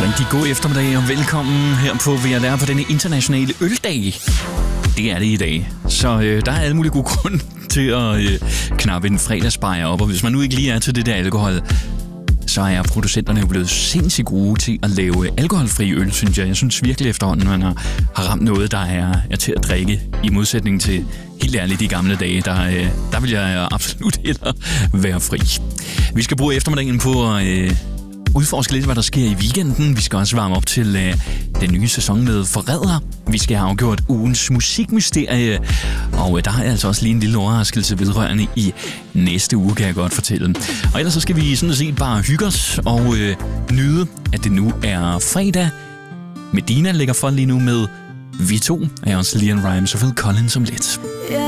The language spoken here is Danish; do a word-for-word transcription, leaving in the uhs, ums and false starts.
Rigtig god eftermiddag og velkommen her på V R på denne internationale øldag. Det er det i dag, så øh, der er alle mulige gode grunde til at øh, knappe en fredagsbajer op. Og hvis man nu ikke lige er til det der alkohol, så er producenterne jo blevet sindssygt gode til at lave alkoholfri øl, synes jeg. Jeg synes virkelig efterhånden, man har, har ramt noget, der er, er til at drikke, i modsætning til helt ærligt de gamle dage. Der, øh, der vil jeg absolut hellere være fri. Vi skal bruge eftermiddagen på at øh, udforske lidt, hvad der sker i weekenden. Vi skal også varme op til øh, den nye sæson med Forræder. Vi skal have afgjort ugens musikmysterie, og øh, der har jeg altså også lige en lille overraskelse vedrørende i næste uge, kan jeg godt fortælle. Og ellers så skal vi sådan set bare hygge os og øh, nyde, at det nu er fredag. Medina lægger for lige nu med Vi to, er også Leon Rimes og Phil Collins om lidt.